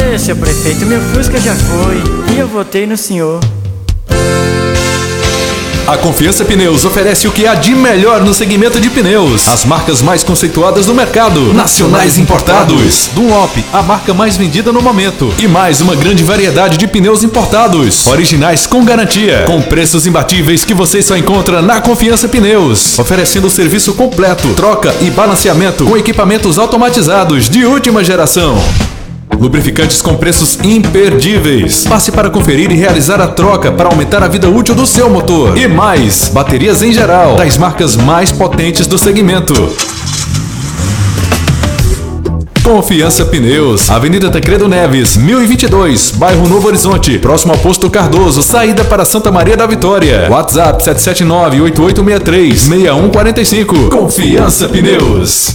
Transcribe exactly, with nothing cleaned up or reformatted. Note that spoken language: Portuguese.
Olha, seu prefeito, meu Fusca já foi e eu votei no senhor. A Confiança Pneus oferece o que há de melhor no segmento de pneus. As marcas mais conceituadas do mercado, nacionais importados. Dunlop, a marca mais vendida no momento. E mais uma grande variedade de pneus importados, originais com garantia, com preços imbatíveis que você só encontra na Confiança Pneus. Oferecendo o serviço completo, troca e balanceamento com equipamentos automatizados de última geração. Lubrificantes com preços imperdíveis. Passe para conferir e realizar a troca para aumentar a vida útil do seu motor. E mais, baterias em geral, das marcas mais potentes do segmento. Confiança Pneus, Avenida Tancredo Neves, mil e vinte e dois, bairro Novo Horizonte, próximo ao Posto Cardoso, saída para Santa Maria da Vitória. WhatsApp sete sete nove, oito oito seis três, seis um quatro cinco. Confiança Pneus.